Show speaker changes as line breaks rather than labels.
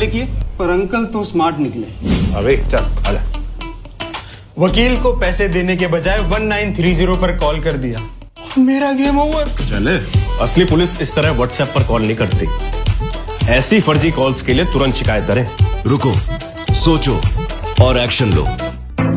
घोटाले किए, पर अंकल तो स्मार्ट निकले।
अबे चल आजा।
वकील को पैसे देने के बजाय 1930 पर कॉल कर दिया, मेरा गेम ओवर।
चले।
असली पुलिस इस तरह व्हाट्सएप पर कॉल नहीं करती। ऐसी फर्जी कॉल्स के लिए तुरंत शिकायत करें।
रुको, सोचो और एक्शन लो।